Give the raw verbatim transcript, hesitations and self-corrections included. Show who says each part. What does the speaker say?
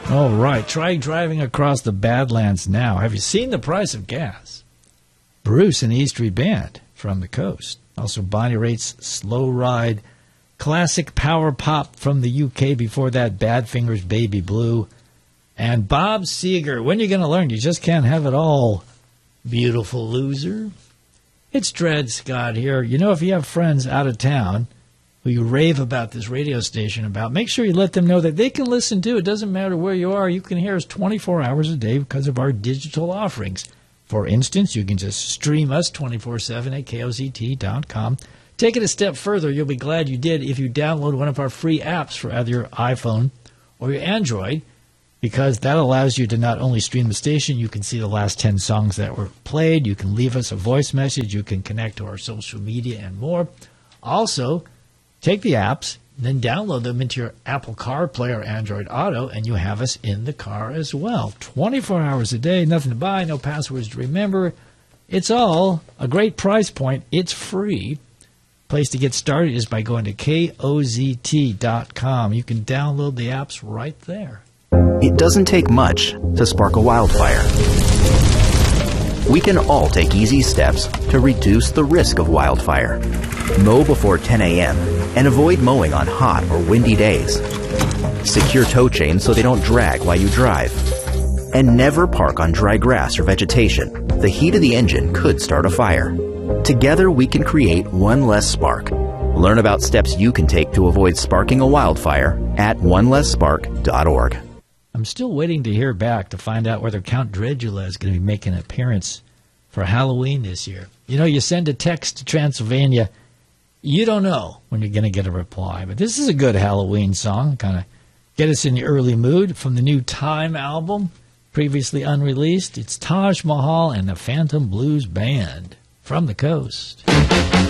Speaker 1: All right, try driving across the Badlands now. Have you seen the price of gas? Bruce and the E Street Band from the coast. Also Bonnie Raitt's Slow Ride. Classic power pop from the U K before that, Badfinger's Baby Blue. And Bob Seger, when you going to learn? You just can't have it all, beautiful loser. It's Dred Scott here. You know, if you have friends out of town who you rave about this radio station about, make sure you let them know that they can listen too. It doesn't matter where you are. You can hear us twenty-four hours a day because of our digital offerings. For instance, you can just stream us twenty-four seven at K O Z T dot com. Take it a step further. You'll be glad you did if you download one of our free apps for either your iPhone or your Android, because that allows you to not only stream the station, you can see the last ten songs that were played. You can leave us a voice message. You can connect to our social media and more. Also, take the apps, then download them into your Apple CarPlay or Android Auto, and you have us in the car as well. twenty-four hours a day, nothing to buy, no passwords to remember. It's all a great price point. It's free. Place to get started is by going to K O Z T dot com. You can download the apps right there.
Speaker 2: It doesn't take much to spark a wildfire. We can all take easy steps to reduce the risk of wildfire. Mow before ten a.m. and avoid mowing on hot or windy days. Secure tow chains so they don't drag while you drive. And never park on dry grass or vegetation. The heat of the engine could start a fire. Together we can create one less spark. Learn about steps you can take to avoid sparking a wildfire at one less spark dot org.
Speaker 1: I'm still waiting to hear back to find out whether Count Dredula is going to be making an appearance for Halloween this year. You know, you send a text to Transylvania, you don't know when you're going to get a reply. But this is a good Halloween song, kind of get us in the early mood from the new Time album, previously unreleased. It's Taj Mahal and the Phantom Blues Band from the coast.